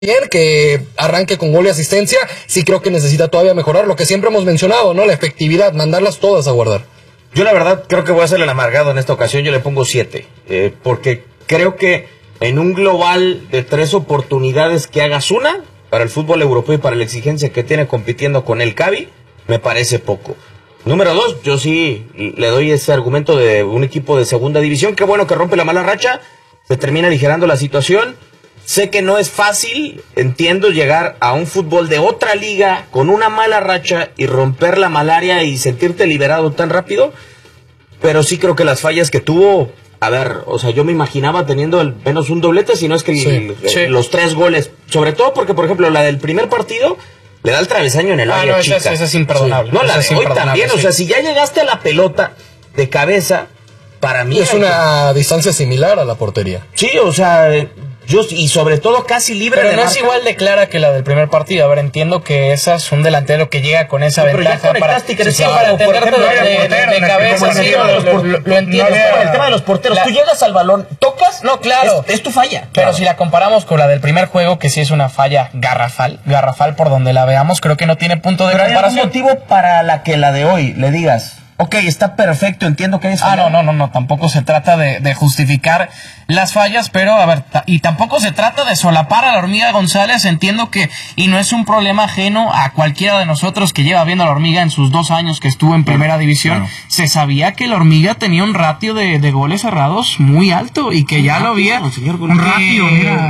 bien, que arranque con gol y asistencia. Sí creo que necesita todavía mejorar lo que siempre hemos mencionado, ¿no? La efectividad, mandarlas todas a guardar. Yo la verdad creo que voy a ser el amargado en esta ocasión. Yo le pongo 7, porque creo que en un global de 3 oportunidades que hagas una para el fútbol europeo y para la exigencia que tiene compitiendo con el Cavi, me parece poco. Número 2, yo sí le doy ese argumento de un equipo de segunda división. Qué bueno que rompe la mala racha, se termina aligerando la situación. Sé que no es fácil, entiendo, llegar a un fútbol de otra liga con una mala racha y romper la malaria y sentirte liberado tan rápido, pero sí creo que las fallas que tuvo, a ver, o sea, yo me imaginaba teniendo al menos un doblete, si no es que los 3 goles, sobre todo porque, por ejemplo, la del primer partido le da el travesaño en el área chica. Esa es imperdonable. Sí. No, la de hoy también, o sea, si ya llegaste a la pelota de cabeza, para mí es una distancia similar a la portería. Sí, o sea, y sobre todo casi libre pero de no marca. es igual de clara que la del primer partido. A ver, entiendo que esa es un delantero que llega con esa ventaja para atenderte de cabeza. Sí, lo entiendo. El tema de los porteros, tú llegas al balón, tocas, no, claro, es tu falla. Pero claro, si la comparamos con la del primer juego, que sí es una falla garrafal por donde la veamos, creo que no tiene punto de comparación. ¿Hay algún motivo para la que la de hoy le digas, ok, está perfecto, entiendo que es falla? No, tampoco se trata de justificar las fallas, pero a ver, y tampoco se trata de solapar a la Hormiga González. Entiendo que, y no es un problema ajeno a cualquiera de nosotros que lleva viendo a la Hormiga en sus 2 años que estuvo en primera división, claro. Se sabía que la Hormiga tenía un ratio de goles cerrados muy alto y que ya lo había. Un ratio,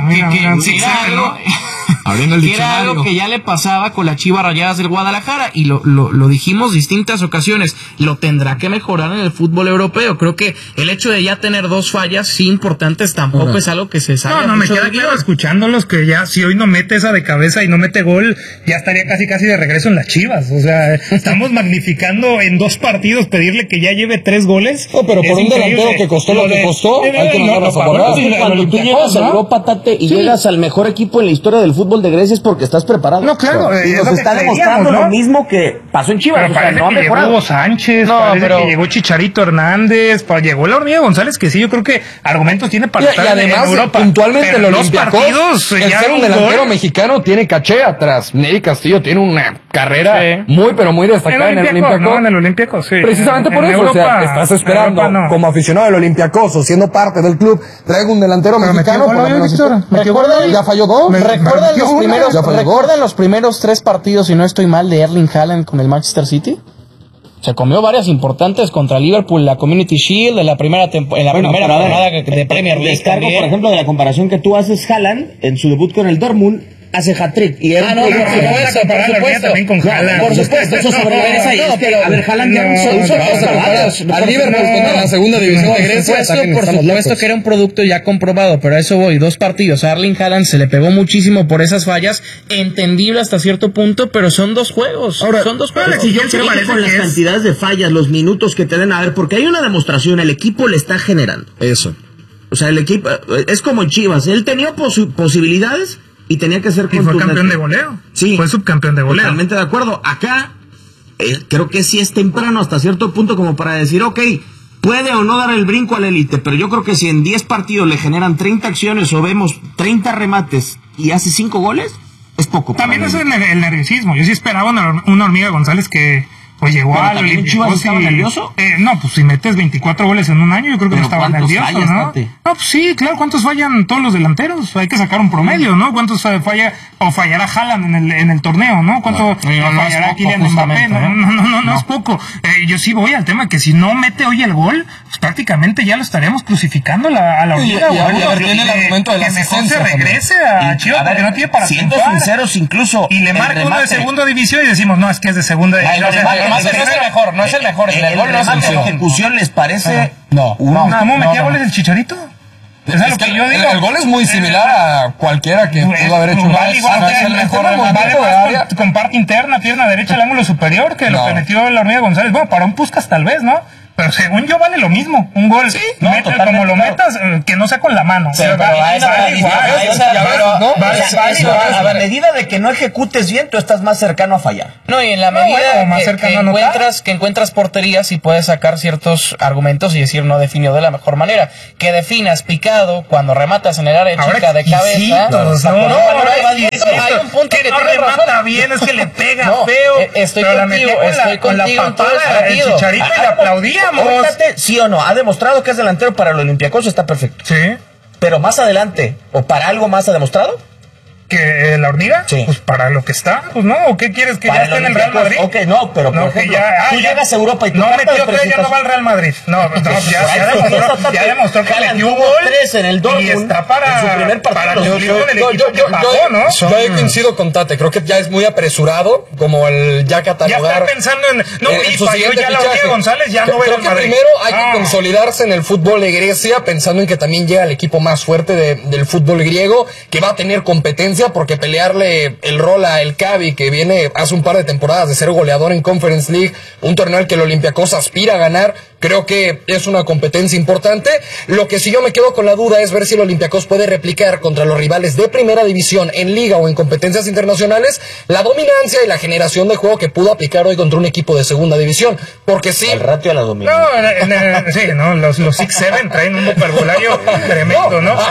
era algo que ya le pasaba con las Chivas Rayadas del Guadalajara, y lo dijimos distintas ocasiones, lo tendrá que mejorar en el fútbol europeo. Creo que el hecho de ya tener 2 fallas sí importantes tampoco es algo que se sabe. No, me queda claro escuchándolos que ya si hoy no mete esa de cabeza y no mete gol, ya estaría casi de regreso en las Chivas. O sea, estamos magnificando en 2 partidos pedirle que ya lleve 3 goles. No, pero por un delantero que costó lo que costó, hay que mandarlo a guardar. Cuando tú llegas a Europa, Tate, y llegas al mejor equipo en la historia del fútbol de Grecia es porque estás preparado. No, claro. Y nos está demostrando lo mismo que pasó en Chivas. Pero parece que llegó Hugo Sánchez, parece que llegó Chicharito Hernández, llegó la Hormiga González, que sí, yo creo que argumentos tiene para estar además, en Europa. Puntualmente el Olympiacos, el ser un delantero mexicano tiene caché atrás. Neri Castillo tiene una carrera muy, pero muy destacada en el Olympiacos. No, en el Olympiacos, sí. Precisamente por eso, Europa, o sea, estás esperando como aficionado del Olympiacos o siendo parte del club, traigo un delantero mexicano. Ya falló 2. ¿Recuerdan los primeros 3 partidos, si no estoy mal, de Erling Haaland con el Manchester City? Se comió varias importantes contra Liverpool, la Community Shield, en la primera temporada de Premier League. Descargo, por ejemplo, de la comparación que tú haces, Haaland, en su debut con el Dortmund, hace hat-trick. Y por supuesto, eso sobreversa ahí. A ver, Haaland ya usó al Liverpool en la segunda división de Grecia. Por supuesto que era un producto ya comprobado, pero a eso voy. 2 partidos. A Erling Haaland se le pegó muchísimo por esas fallas, entendible hasta cierto punto, pero son 2 juegos. Ahora, son 2 juegos. Y yo creo que con las cantidades de fallas, los minutos que te den, a ver, porque hay una demostración, el equipo le está generando. Eso. O sea, el equipo, es como en Chivas, él tenía posibilidades y tenía que ser contundente. Y fue campeón de goleo. Sí. Fue subcampeón de goleo. Totalmente de acuerdo. Acá, creo que sí es temprano hasta cierto punto como para decir, ok, puede o no dar el brinco a la élite, pero yo creo que si en 10 partidos le generan 30 acciones o vemos 30 remates y hace 5 goles, es poco. También es el nerviosismo. Yo sí esperaba una Hormiga González que pues llegó al Olympiacos. ¿Estaba nervioso? No, pues si metes 24 goles en un año, yo creo que no estaba nervioso, fallas, ¿no? No, pues sí, claro, ¿cuántos fallan todos los delanteros? Hay que sacar un promedio, ¿no? ¿Cuántos fallará Haaland en el torneo, ¿no? ¿Cuánto fallará Kylian Mbappé? No es poco. Yo sí voy al tema que si no mete hoy el gol, pues prácticamente ya lo estaremos crucificando a la Hormiga. Tiene el argumento de la asistencia. Que mejor se regrese a Chivas, porque no tiene para siendo sinceros incluso. Y le marca uno de segunda división y decimos, no, es que es de segunda división. No es el mejor. El gol no es el mejor. ¿Ejecución les parece? No. ¿Cómo metía goles el Chicharito? Es lo que yo digo. El gol es muy similar a cualquiera que pudo haber hecho. Con parte interna, pierna derecha, el ángulo superior, que lo que metió la Hormiga González. Bueno, para un Puskás tal vez, ¿no? pero según yo vale lo mismo. Un gol, como lo metas, que no sea con la mano. A la medida de que no ejecutes bien, tú estás más cercano a fallar. No, y en la medida que encuentras porterías y puedes sacar ciertos argumentos y decir no definió de la mejor manera. Que definas picado cuando rematas en el área chica de cabeza. Hay un punto que no remata bien, es que le pega feo. Estoy contigo en todo el Chicharito y le aplaudíamos. ¿Sí o no? Ha demostrado que es delantero para el Olympiacos, está perfecto. Sí. Pero más adelante, o para algo más ha demostrado. ¿Que la hormiga? Sí. Pues para lo que está, pues no. ¿O qué quieres? ¿Que ya esté en el Real Madrid? Ok, no, pero por ejemplo, tú llegas a Europa y no metió 3, ya no va al Real Madrid. Ya demostró que metió un gol 3 en el Dortmund. Y está para su primer partido. Yo coincido con Tate, creo que ya es muy apresurado, como el ya catalogar. Ya está pensando en y falló ya la Hormiga González, ya no va al Madrid. Creo que primero hay que consolidarse en el fútbol de Grecia, pensando en que también llega el equipo más fuerte del fútbol griego, que va a tener competencia, porque pelearle el rol a El Cavi, que viene hace un par de temporadas de ser goleador en Conference League, un torneo al que el Olympiacos aspira a ganar, creo que es una competencia importante. Lo que sí yo me quedo con la duda es ver si el Olympiacos puede replicar contra los rivales de primera división en liga o en competencias internacionales la dominancia y la generación de juego que pudo aplicar hoy contra un equipo de segunda división, porque sí, el ratio a la dominancia. Los 6-7 traen un vocabulario tremendo, ¿no?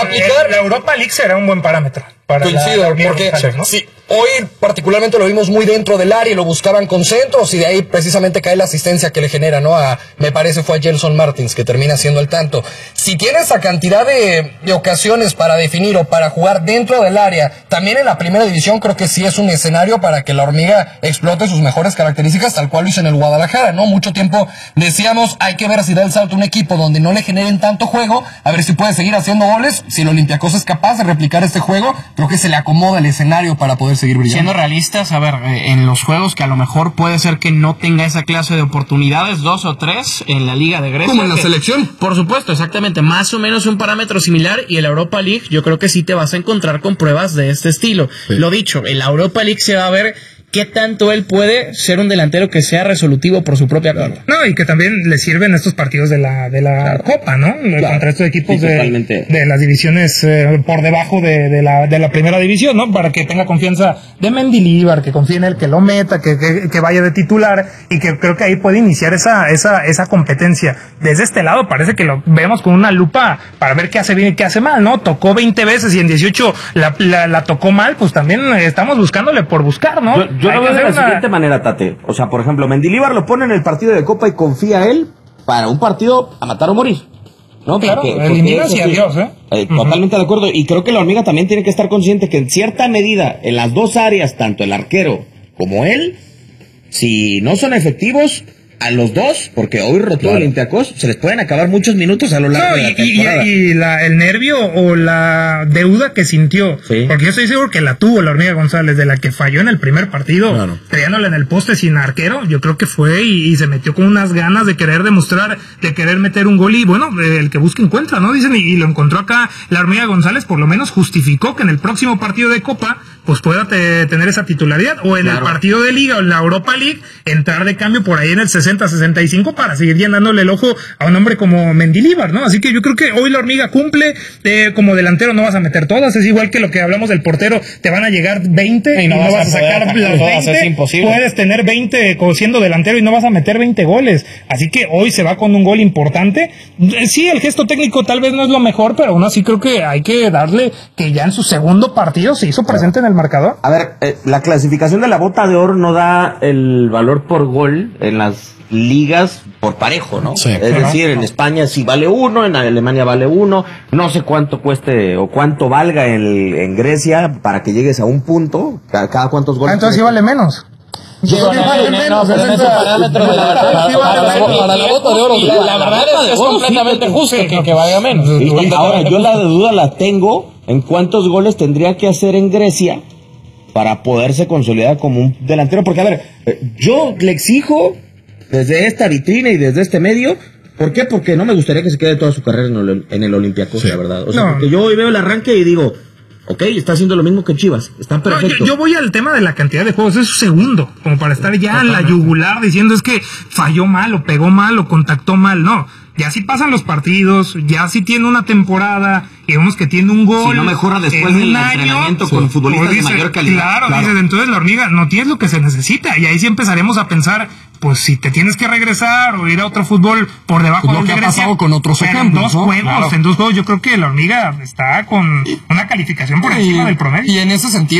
La Europa League será un buen parámetro. Coincido, porque sí, hoy particularmente lo vimos muy dentro del área y lo buscaban con centros, y de ahí precisamente cae la asistencia que le genera, ¿no? Me parece fue a Gelson Martins, que termina siendo el tanto. Si tiene esa cantidad de ocasiones para definir o para jugar dentro del área, también en la primera división, creo que sí es un escenario para que la hormiga explote sus mejores características, tal cual lo hizo en el Guadalajara, ¿no? Mucho tiempo decíamos, hay que ver si da el salto a un equipo donde no le generen tanto juego, a ver si puede seguir haciendo goles. Si el Olympiacos es capaz de replicar este juego, creo que se le acomoda el escenario para poder seguir brillando. Siendo realistas, a ver, en los juegos que a lo mejor puede ser que no tenga esa clase de oportunidades, 2 o 3 en la Liga de Grecia. Como en la selección. Por supuesto, exactamente, más o menos un parámetro similar, y en la Europa League yo creo que sí te vas a encontrar con pruebas de este estilo. Sí. Lo dicho, en la Europa League se va a ver qué tanto él puede ser un delantero que sea resolutivo por su propia cuenta. No, y que también le sirven estos partidos de la Copa, ¿no? Claro. Contra estos equipos de las divisiones por debajo de la primera división, ¿no? Para que tenga confianza de Mendilibar, que confíe en él, que lo meta, que vaya de titular, y que creo que ahí puede iniciar esa competencia. Desde este lado parece que lo vemos con una lupa para ver qué hace bien y qué hace mal, ¿no? Tocó 20 veces y en 18 la tocó mal, pues también estamos buscándole por buscar, ¿no? Yo lo veo de la siguiente manera, Tate. O sea, por ejemplo, Mendilibar lo pone en el partido de Copa y confía él para un partido a matar o morir, ¿no? Claro, eliminas y adiós, Totalmente de acuerdo. Y creo que la hormiga también tiene que estar consciente que en cierta medida, en las dos áreas, tanto el arquero como él, si no son efectivos, a los dos, porque hoy rotó el Olympiacos, se les pueden acabar muchos minutos a lo largo de la temporada. Y el nervio o la deuda que sintió, porque yo estoy seguro que la tuvo la Hormiga González, de la que falló en el primer partido, trayéndola en el poste sin arquero. Yo creo que fue y se metió con unas ganas de querer demostrar, de querer meter un gol, y bueno, el que busca encuentra, ¿no? Dicen, y lo encontró acá la Hormiga González, por lo menos justificó que en el próximo partido de Copa pues pueda tener esa titularidad, o en el partido de Liga o en la Europa League entrar de cambio por ahí en el 60-65 para seguir llenándole el ojo a un hombre como Mendilibar, ¿no? Así que yo creo que hoy la Hormiga cumple. Como delantero no vas a meter todas, es igual que lo que hablamos del portero, te van a llegar 20 y no vas a sacar las 20, es imposible. Puedes tener 20 siendo delantero y no vas a meter 20 goles, así que hoy se va con un gol importante. Sí, el gesto técnico tal vez no es lo mejor, pero aún así creo que hay que darle que ya en su segundo partido se hizo presente en el marcador. A ver, la clasificación de la Bota de Oro no da el valor por gol en las ligas por parejo, ¿no? Sí, es decir, en España sí vale 1, en Alemania vale 1, no sé cuánto cueste o cuánto valga en Grecia para que llegues a un punto, cada cuántos goles. Entonces sí vale menos. Yo creo que vale menos, pero en ese parámetro para la Bota de Oro, la verdad es que es completamente justo que valga menos. Ahora, yo la duda la tengo en cuántos goles tendría que hacer en Grecia para poderse consolidar como un delantero, porque a ver, yo le exijo desde esta vitrina y desde este medio, ¿por qué? Porque no me gustaría que se quede toda su carrera en el Olympiacos, la verdad. O sea, porque yo hoy veo el arranque y digo, Ok, está haciendo lo mismo que Chivas. Está perfecto. No, yo voy al tema de la cantidad de juegos. Es su segundo, como para estar ya en la yugular diciendo es que falló mal, o pegó mal, o contactó mal. No, ya si pasan los partidos, ya si tiene una temporada y vemos que tiene un gol. Si no mejora después del entrenamiento con futbolistas de mayor calidad. Claro, dices, entonces la hormiga no tienes lo que se necesita. Y ahí sí empezaremos a pensar, pues si te tienes que regresar o ir a otro fútbol por debajo pues lo que ha pasado con otros ejemplos, en 2 juegos yo creo que la hormiga está con una calificación por encima del promedio. Y en ese sentido